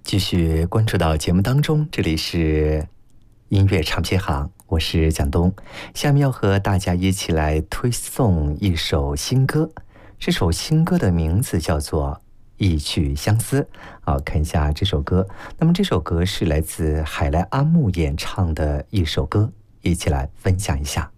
继续关注到节目当中，这里是音乐唱片行，我是蒋东。下面要和大家一起来推送一首新歌，这首新歌的名字叫做一曲相思。好，看一下这首歌。那么这首歌是来自海莱阿木演唱的一首歌，一起来分享一下。